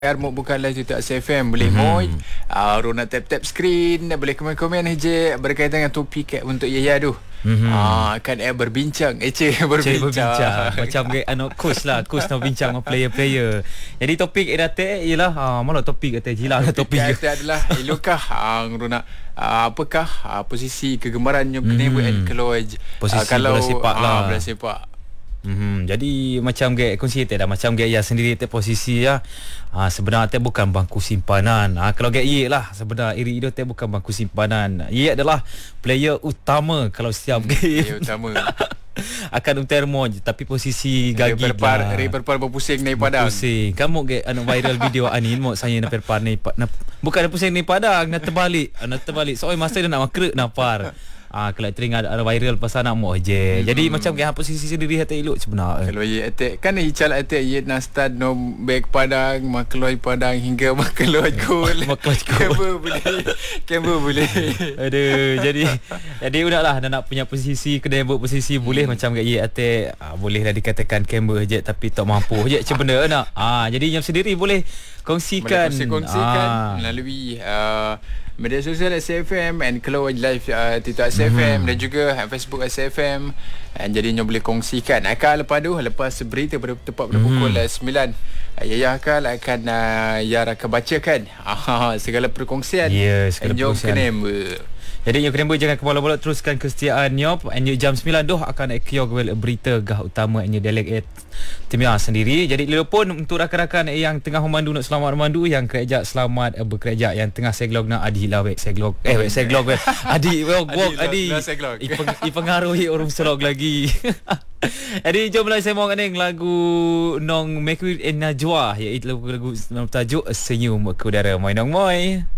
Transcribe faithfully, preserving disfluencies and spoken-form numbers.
Armuk bukan live Twitter S F M. Boleh mm-hmm. Moy uh, Rona tap-tap screen. Boleh komen-komen je berkaitan dengan topik untuk Yaya tu. Mm-hmm. uh, Kan eh berbincang Eh cik berbincang, berbincang. Macam ano, coach lah. Coach nak bincang dengan player-player. Jadi topik eh datuk ialah uh, malah topik kata jilang lah topik Topik adalah elokah uh, Rona uh, apakah uh, posisi kegemaran yang kena buat mm-hmm. Kalau posisi uh, kalau bola sepak uh, lah bola sepak. Hmm, jadi macam gaya kongsi dah macam gaya sendiri te posisi ya. Ha, sebenarnya te bukan bangku simpanan. Ha, kalau gaya lah sebenarnya iri itu te bukan bangku simpanan. Ia adalah player utama kalau setiap game. Player utama. Akan untermo je tapi posisi gagi lah. Ri perpar berpusing naik padang. Berpusing. Kamu ge anu viral video anin mo saya na perpar naik bukan pusing naik padang nak terbalik. Nak terbalik. Soalnya masa dia nak makrek napar. Ah, kalau teringat ada viral pasal nak mau je. Hmm. Jadi macam ke posisi sendiri hati elok sebenarnya. Kalau ye attack kan ical attack ye nak start no back padang, makloi padang hingga makloi gol. Makloi gol. Kamera boleh. Kamera boleh. Aduh, jadi jadi udahlah nak punya posisi kena buat posisi hmm. boleh macam ke ye attack ah, bolehlah dikatakan kamera je tapi tak mampu je macam benda nak. Ah, jadi yang sendiri boleh kongsikan boleh kongsikan ah. melalui uh, media sosial S F M and Keluar Live uh, Twitter S F M mm-hmm. dan juga Facebook S F M. And jadinya boleh kongsikan. Akal lepas tu lepas berita pada tepat pada mm-hmm. pukul sembilan uh, Yaya Akal akan uh, Yara akan bacakan uh, segala perkongsian. Ya, yeah, segala perkongsian. Jadi yang kena jangan kepala-bola teruskan kesetiaan nyop. Anyu jam sembilan doh akan ekyo gwel berita gah utama anyu delegate timnya sendiri. Jadi lelopun untuk rakan-rakan yang tengah memandu nak selamat memandu, yang kerja selamat uh, bekerja, yang tengah seglog nak adi lah wek seglog eh wek seglog wek adi wek wok adi ipengaruhi orang selog lagi. Jadi jom lah saya mau ngandeng lagu Nong Mekwi en Najwa, iaitu lagu lagu tajuk Senyum ke Udara. Moy nong moy.